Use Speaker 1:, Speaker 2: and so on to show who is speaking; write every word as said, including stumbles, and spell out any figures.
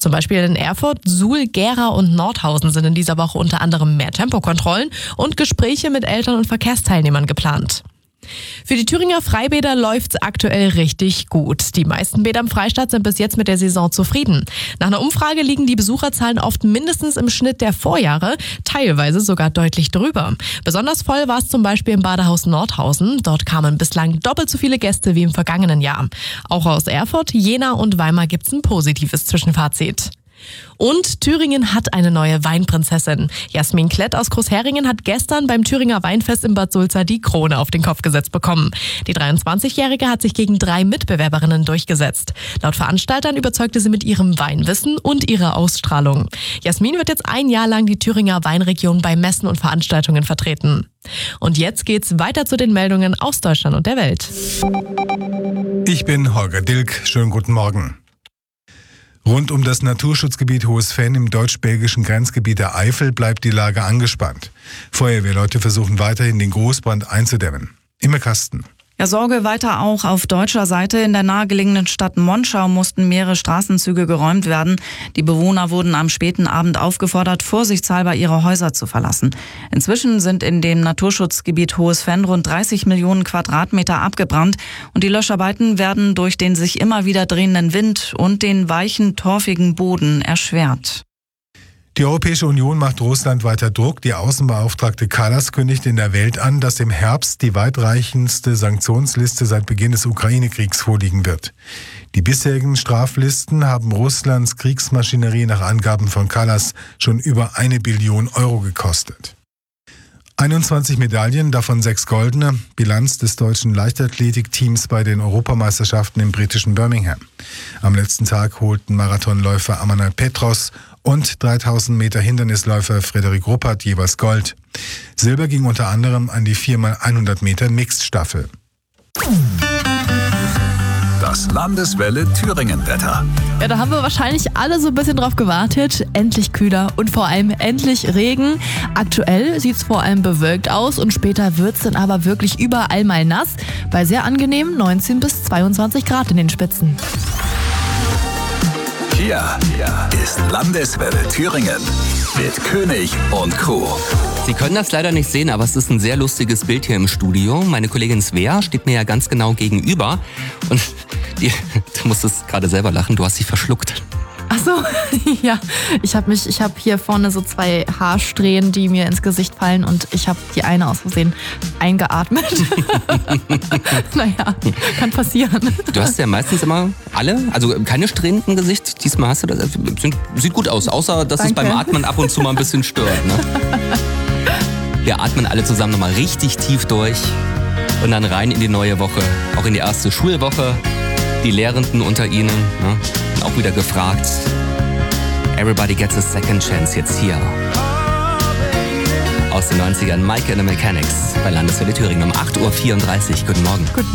Speaker 1: Zum Beispiel in Erfurt, Suhl, Gera und Nordhausen sind in dieser Woche unter anderem mehr Tempokontrollen und Gespräche mit Eltern und Verkehrsteilnehmern geplant. Für die Thüringer Freibäder läuft's aktuell richtig gut. Die meisten Bäder im Freistaat sind bis jetzt mit der Saison zufrieden. Nach einer Umfrage liegen die Besucherzahlen oft mindestens im Schnitt der Vorjahre, teilweise sogar deutlich drüber. Besonders voll war es zum Beispiel im Badehaus Nordhausen. Dort kamen bislang doppelt so viele Gäste wie im vergangenen Jahr. Auch aus Erfurt, Jena und Weimar gibt's ein positives Zwischenfazit. Und Thüringen hat eine neue Weinprinzessin. Jasmin Klett aus Großheringen hat gestern beim Thüringer Weinfest in Bad Sulza die Krone auf den Kopf gesetzt bekommen. Die dreiundzwanzigjährige hat sich gegen drei Mitbewerberinnen durchgesetzt. Laut Veranstaltern überzeugte sie mit ihrem Weinwissen und ihrer Ausstrahlung. Jasmin wird jetzt ein Jahr lang die Thüringer Weinregion bei Messen und Veranstaltungen vertreten. Und jetzt geht's weiter zu den Meldungen aus Deutschland und der Welt.
Speaker 2: Ich bin Holger Dilk. Schönen guten Morgen. Rund um das Naturschutzgebiet Hohes Venn im deutsch-belgischen Grenzgebiet der Eifel bleibt die Lage angespannt. Feuerwehrleute versuchen weiterhin, den Großbrand einzudämmen. Imme Kasten.
Speaker 3: Ja, Sorge weiter auch auf deutscher Seite. In der nahegelegenen Stadt Monschau mussten mehrere Straßenzüge geräumt werden. Die Bewohner wurden am späten Abend aufgefordert, vorsichtshalber ihre Häuser zu verlassen. Inzwischen sind in dem Naturschutzgebiet Hohes Venn rund dreißig Millionen Quadratmeter abgebrannt. Und die Löscharbeiten werden durch den sich immer wieder drehenden Wind und den weichen, torfigen Boden erschwert.
Speaker 2: Die Europäische Union macht Russland weiter Druck. Die Außenbeauftragte Kallas kündigt in der Welt an, dass im Herbst die weitreichendste Sanktionsliste seit Beginn des Ukraine-Kriegs vorliegen wird. Die bisherigen Straflisten haben Russlands Kriegsmaschinerie nach Angaben von Kallas schon über eine Billion Euro gekostet. einundzwanzig Medaillen, davon sechs goldene, Bilanz des deutschen Leichtathletikteams bei den Europameisterschaften im britischen Birmingham. Am letzten Tag holten Marathonläufer Amanal Petros und dreitausend Meter Hindernisläufer Frederik Ruppert jeweils Gold. Silber ging unter anderem an die vier mal hundert Meter Mixed-Staffel.
Speaker 4: Das Landeswelle Thüringen-Wetter.
Speaker 1: Ja, da haben wir wahrscheinlich alle so ein bisschen drauf gewartet. Endlich kühler und vor allem endlich Regen. Aktuell sieht es vor allem bewölkt aus und später wird es dann aber wirklich überall mal nass. Bei sehr angenehmen neunzehn bis zweiundzwanzig Grad in den Spitzen.
Speaker 4: Hier ist Landeswelle Thüringen mit König und Crew.
Speaker 5: Sie können das leider nicht sehen, aber es ist ein sehr lustiges Bild hier im Studio. Meine Kollegin Svea steht mir ja ganz genau gegenüber. Und die, du musstest gerade selber lachen, du hast sie verschluckt.
Speaker 1: Ach so, ja. Ich habe mich, ich habe hier vorne so zwei Haarsträhnen, die mir ins Gesicht fallen und ich habe die eine aus Versehen eingeatmet. Naja, kann passieren.
Speaker 5: Du hast ja meistens immer alle, also keine Strähnen im Gesicht. Diesmal hast du das, sieht gut aus, außer dass
Speaker 1: Danke.
Speaker 5: Es beim Atmen ab und zu mal ein bisschen stört. Ne? Wir atmen alle zusammen nochmal richtig tief durch und dann rein in die neue Woche, auch in die erste Schulwoche. Die Lehrenden unter Ihnen, ne, sind auch wieder gefragt. Everybody gets a second chance jetzt hier. Aus den neunzigern, Mike and the Mechanics bei Landeswelle Thüringen um acht Uhr vierunddreißig. Guten Morgen.
Speaker 1: Guten